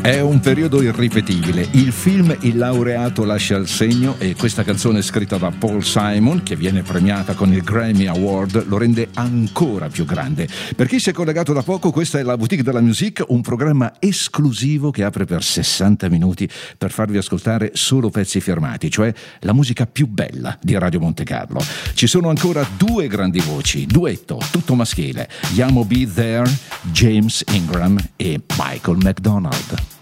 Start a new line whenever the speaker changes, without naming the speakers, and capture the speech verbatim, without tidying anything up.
È un periodo irripetibile. Il film Il laureato lascia il segno, e questa canzone scritta da Paul Simon, che viene premiata con il Grammy Award, lo rende ancora più grande. Per chi si è collegato da poco, questa è la Boutique de la Musique, un programma esclusivo che apre per sessanta minuti per farvi ascoltare solo pezzi firmati, cioè la musica più bella di Radio Monte Carlo. Ci sono ancora due grandi voci, duetto, tutto maschile. Yamo Be There, James Ingram e Michael McDonald.